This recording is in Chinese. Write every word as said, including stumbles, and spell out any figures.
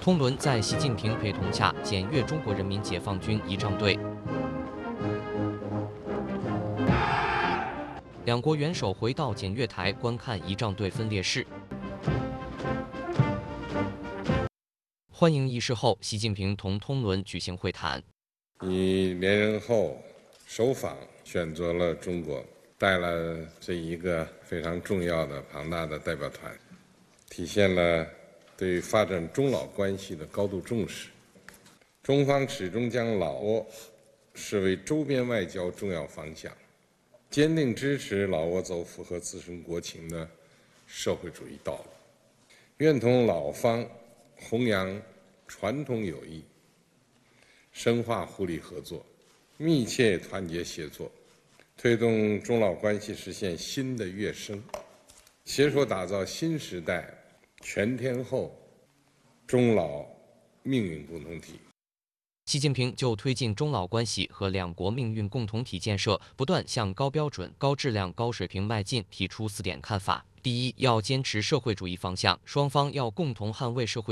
通伦在习近平陪同下检阅中国人民解放军仪仗队。两国元首回到检阅台观看仪仗队分列式。欢迎仪式后，习近平同通伦举行会谈。 你连任后首访选择了中国，带了这一个非常重要的庞大的代表团，体现了对于发展中老关系的高度重视。中方始终将老挝视为周边外交重要方向，坚定支持老挝走符合自身国情的社会主义道路，愿同老方弘扬传统友谊，深化互利合作，密切团结协作，推动中老关系实现新的跃升，携手打造新时代全天候中老命运共同体。 习近平就推进中老关系和两国命运共同体建设不断向高标准、高质量、高水平迈进提出四点看法。第一，要坚持社会主义方向，双方要共同捍卫社会